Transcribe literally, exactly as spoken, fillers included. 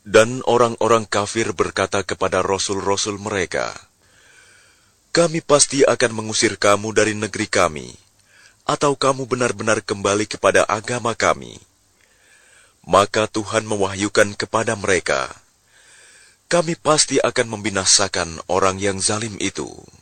Dan orang-orang kafir berkata kepada rasul-rasul mereka, "Kami pasti akan mengusir kamu dari negeri kami, atau kamu benar-benar kembali kepada agama kami." Maka Tuhan mewahyukan kepada mereka, "Kami pasti akan membinasakan orang yang zalim itu."